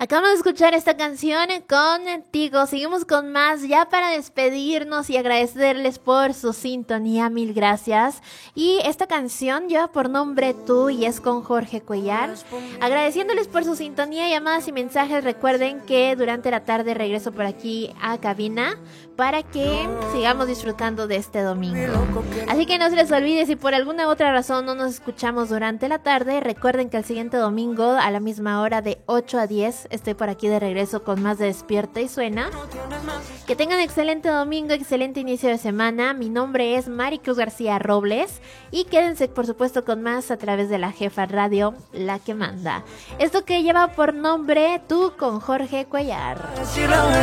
Acabamos de escuchar esta canción contigo. Seguimos con más ya para despedirnos y agradecerles por su sintonía. Mil gracias. Y esta canción lleva por nombre Tú y es con Jorge Cuellar. Agradeciéndoles por su sintonía, llamadas y mensajes. Recuerden que durante la tarde regreso por aquí a cabina para que sigamos disfrutando de este domingo. Así que no se les olvide, si por alguna otra razón no nos escuchamos durante la tarde, recuerden que el siguiente domingo a la misma hora de 8 a 10 estoy por aquí de regreso con más de Despierta y Suena. Que tengan excelente domingo, excelente inicio de semana. Mi nombre es Maricruz García Robles y quédense por supuesto con más a través de la Jefa Radio, la que manda. Esto que lleva por nombre Tú con Jorge Cuellar.